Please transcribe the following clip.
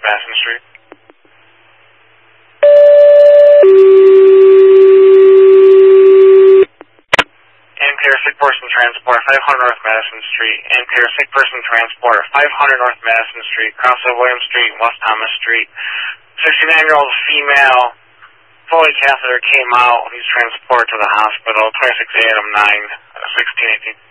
Madison Street. Ampere Sick Person Transport, 500 North Madison Street. Ampere Sick Person Transport, 500 North Madison Street. Cross of William Street, West Thomas Street. 69-year-old female, fully catheter, came out. He's transported to the hosptal. 26 a.m. 9, 1618.